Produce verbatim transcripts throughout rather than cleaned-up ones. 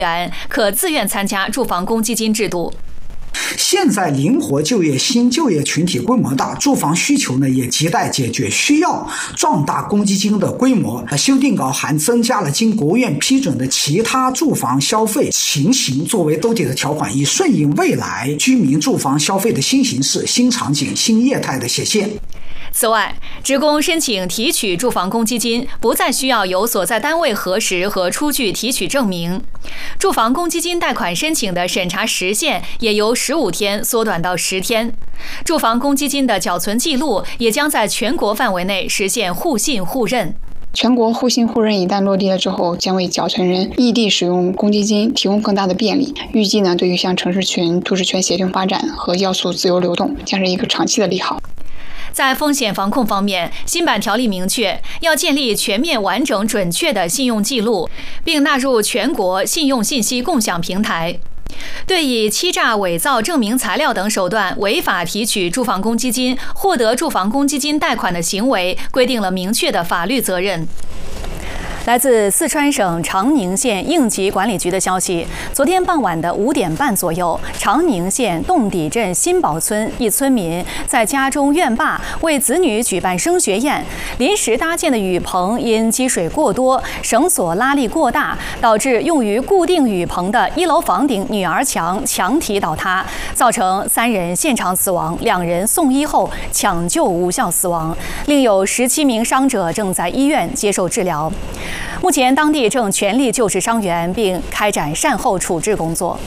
员可自愿参加住房公积金制度。 现在灵活就业新就业群体规模大，住房需求呢也亟待解决，需要壮大公积金的规模。修订稿还增加了经国务院批准的其他住房消费情形作为兜底的条款，以顺应未来居民住房消费的新形势、新场景、新业态的显现。 此外，职工申请提取住房公积金不再需要由所在单位核实和出具提取证明，住房公积金贷款申请的审查时限也由十五天缩短到十天，住房公积金的缴存记录也将在全国范围内实现互信互认。 全国互信互认一旦落地了之后，将为缴存人异地使用公积金提供更大的便利。预计呢，对于像城市群、都市圈协同发展和要素自由流动，将是一个长期的利好。 在风险防控方面，新版条例明确要建立全面、完整、准确的信用记录，并纳入全国信用信息共享平台。对以欺诈、伪造证明材料等手段违法提取住房公积金、获得住房公积金贷款的行为，规定了明确的法律责任。来自四川省长宁县应急管理局的消息，昨天傍晚的五点半左右，长宁县洞底镇新堡村一村民在家中院坝为子女举办升学宴，临时搭建的雨棚因积水过多，绳索拉力过大，导致用于固定雨棚的一楼房顶女儿墙墙体倒塌，造成三人现场死亡，两人送医后抢救无效死亡，另有十七名伤者正在医院接受治疗。目前，当地正全力救治伤员，并开展善后处置工作。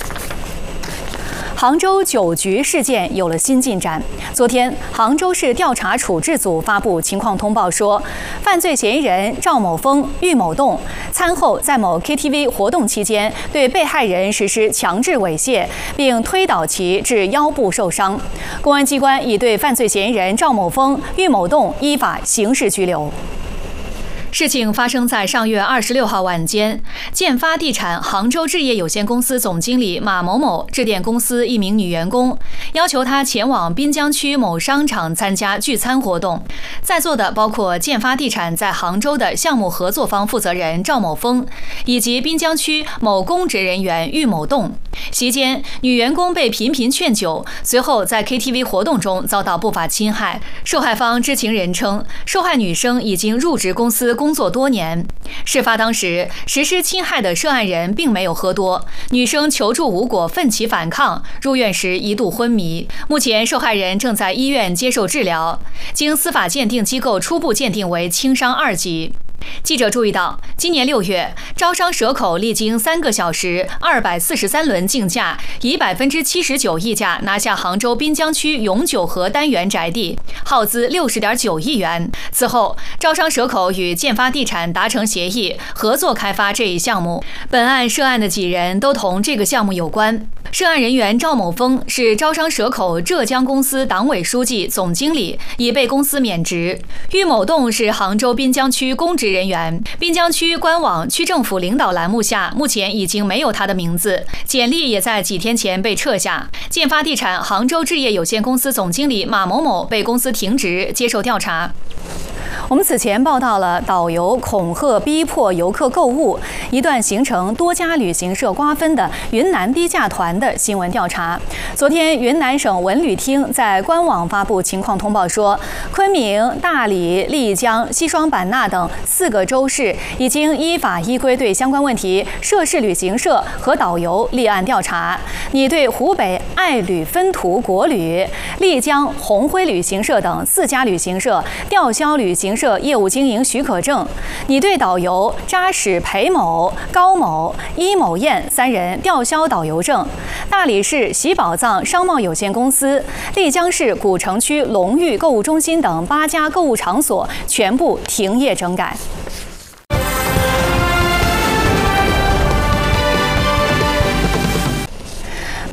杭州酒局事件有了新进展。昨天，杭州市调查处置组发布情况通报说，犯罪嫌疑人赵某峰、郁某栋餐后在某 K T V 活动期间，对被害人实施强制猥亵，并推倒其致腰部受伤。公安机关已对犯罪嫌疑人赵某峰、郁某栋依法刑事拘留。事情发生在上月二十六号晚间，建发地产杭州置业有限公司总经理马某某致电公司一名女员工，要求她前往滨江区某商场参加聚餐活动。在座的包括建发地产在杭州的项目合作方负责人赵某峰，以及滨江区某公职人员郁某栋。席间，女员工被频频劝酒，随后在 K T V 活动中遭到不法侵害。受害方知情人称，受害女生已经入职公司工作多年。事发当时，实施侵害的涉案人并没有喝多，女生求助无果，奋起反抗，入院时一度昏迷。目前，受害人正在医院接受治疗，经司法鉴定机构初步鉴定为轻伤二级。记者注意到，今年六月，招商蛇口历经三个小时、二百四十三轮竞价，以百分之七十九溢价拿下杭州滨江区永久河单元宅地，耗资六十点九亿元。此后，招商蛇口与建发地产达成协议，合作开发这一项目。本案涉案的几人都同这个项目有关。涉案人员赵某峰是招商蛇口浙江公司党委书记、总经理，已被公司免职。郁某栋是杭州滨江区公职人员，滨江区官网区政府领导栏目下目前已经没有他的名字，简历也在几天前被撤下。建发地产杭州置业有限公司总经理马某某被公司停职，接受调查。我们此前报道了导游恐吓逼迫游客购物，一段形成多家旅行社瓜分的云南低价团的新闻调查。昨天，云南省文旅厅在官网发布情况通报说，昆明、大理、丽江、西双版纳等四个州市已经依法依规对相关问题涉事旅行社和导游立案调查。拟对湖北爱旅分途国旅、丽江红辉旅行社等四家旅行社吊销旅行社业务经营许可证，拟对导游扎史裴某、高某、伊某燕三人吊销导游证。大理市喜宝藏商贸有限公司、丽江市古城区龙裕购物中心等八家购物场所全部停业整改。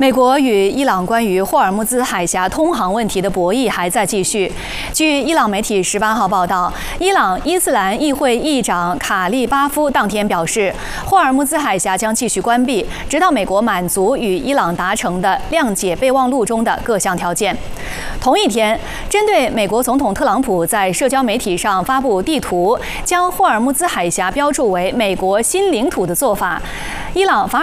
美国与伊朗关于霍尔木兹海峡通航问题的博弈还在继续。据伊朗媒体十八号报道，伊朗伊斯兰议会议长卡利巴夫当天表示，霍尔木兹海峡将继续关闭，直到美国满足与伊朗达成的谅解备忘录中的各项条件。同一天，针对美国总统特朗普在社交媒体上发布地图，将霍尔木兹海峡标注为美国新领土的做法，伊朗法